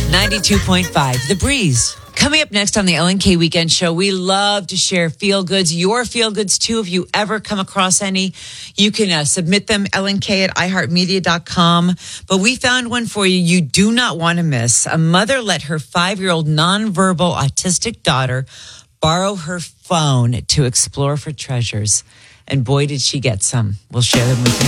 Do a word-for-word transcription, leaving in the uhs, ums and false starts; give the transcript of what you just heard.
ninety-two point five, The Breeze. Coming up next on the Ellen K Weekend Show, we love to share feel goods, your feel goods too. If you ever come across any, you can uh, submit them, Ellen K at i heart media dot com. But we found one for you you do not want to miss. A mother let her five-year-old nonverbal autistic daughter borrow her phone to explore for treasures. And boy, did she get some. We'll share them with you.